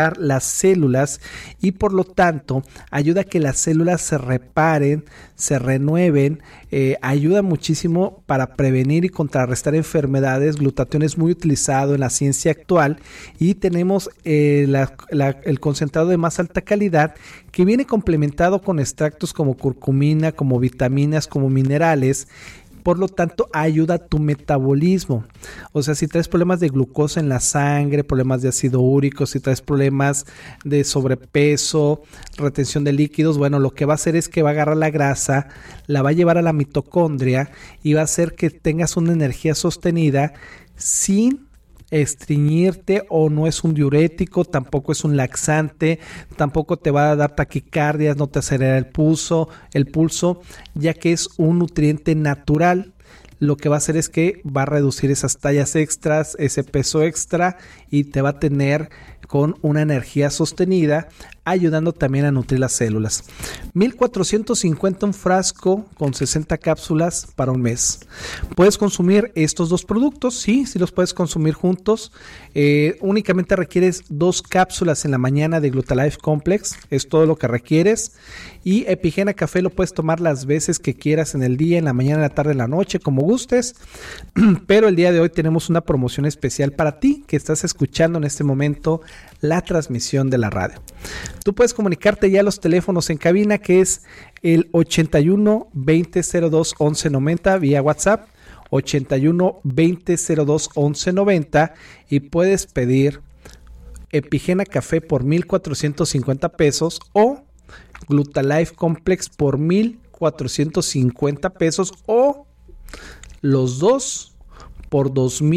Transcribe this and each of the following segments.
las células y por lo tanto ayuda a que las células se reparen, se renueven, ayuda muchísimo para prevenir y contrarrestar enfermedades. Glutatión es muy utilizado en la ciencia actual y tenemos el concentrado de más alta calidad que viene complementado con extractos como curcumina, como vitaminas, como minerales. Por lo tanto, ayuda a tu metabolismo. O sea, si traes problemas de glucosa en la sangre, problemas de ácido úrico, si traes problemas de sobrepeso, retención de líquidos, bueno, lo que va a hacer es que va a agarrar la grasa, la va a llevar a la mitocondria y va a hacer que tengas una energía sostenida sin estreñirte, o no es un diurético, tampoco es un laxante, tampoco te va a dar taquicardias, no te acelera el pulso, ya que es un nutriente natural. Lo que va a hacer es que va a reducir esas tallas extras, ese peso extra, y te va a tener con una energía sostenida, ayudando también a nutrir las células. 1,450 un frasco con 60 cápsulas para un mes. Puedes consumir estos dos productos, sí los puedes consumir juntos. Únicamente requieres 2 cápsulas en la mañana de Glutalife Complex, es todo lo que requieres. Y Epigena Café lo puedes tomar las veces que quieras en el día, en la mañana, en la tarde, en la noche, como gustes. Pero el día de hoy tenemos una promoción especial para ti que estás escuchando en este momento la transmisión de la radio. Tú puedes comunicarte ya a los teléfonos en cabina, que es el 81 20 02 11 90 vía WhatsApp, 81 20 02 11 90, y puedes pedir Epigena Café por 1,450 pesos o Glutalife Complex por 1,450 pesos, o los dos por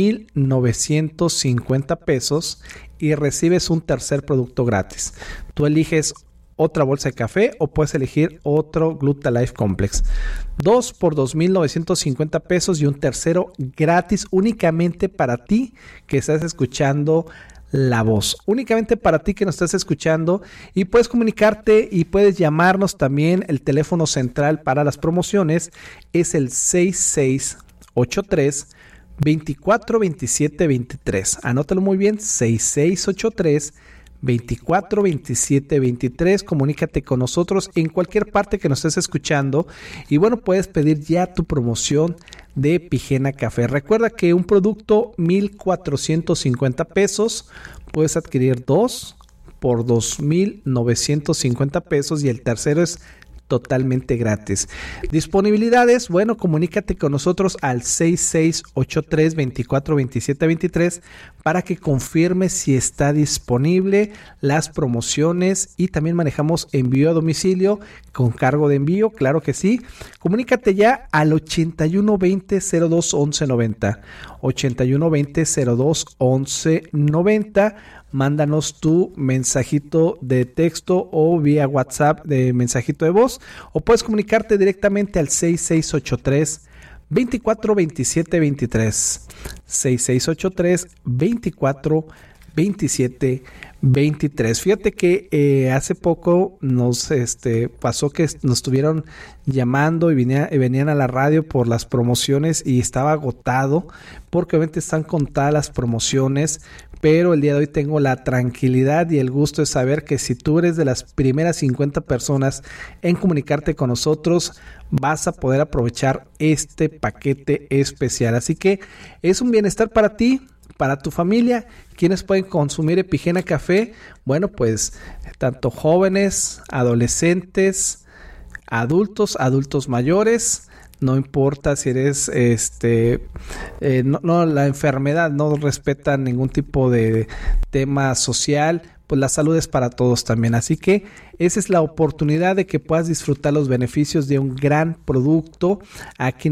2,950 pesos, y recibes un tercer producto gratis. Tú eliges otra bolsa de café o puedes elegir otro Glutalife Complex. 2 por 2,950 pesos y un tercero gratis, únicamente para ti que estás escuchando la voz, únicamente para ti que nos estás escuchando. Y puedes comunicarte y puedes llamarnos también. El teléfono central para las promociones es el 6683 24 27 23. Anótalo muy bien, 6683 24 27 23. Comunícate con nosotros en cualquier parte que nos estés escuchando. Y bueno, puedes pedir ya tu promoción de Epigena Café. Recuerda que un producto 1,450 pesos, puedes adquirir 2 por 2,950 pesos y el tercero es totalmente gratis. Disponibilidades, bueno, comunícate con nosotros al 6683 24 27 23 para que confirmes si está disponible las promociones, y también manejamos envío a domicilio con cargo de envío, claro que sí. Comunícate ya al 81 20 02 11 90, 81 20 02 11 90. Mándanos tu mensajito de texto o vía WhatsApp de mensajito de voz, o puedes comunicarte directamente al 6683 24 27 23, 6683 24 27 23. Fíjate que hace poco nos pasó que nos estuvieron llamando y venían a la radio por las promociones, y estaba agotado porque obviamente están contadas las promociones. Pero el día de hoy tengo la tranquilidad y el gusto de saber que si tú eres de las primeras 50 personas en comunicarte con nosotros, vas a poder aprovechar este paquete especial. Así que es un bienestar para ti, para tu familia. ¿Quiénes pueden consumir Epigena Café? Bueno, pues tanto jóvenes, adolescentes, adultos mayores. No importa si eres la enfermedad no respeta ningún tipo de tema social, pues la salud es para todos también. Así que esa es la oportunidad de que puedas disfrutar los beneficios de un gran producto aquí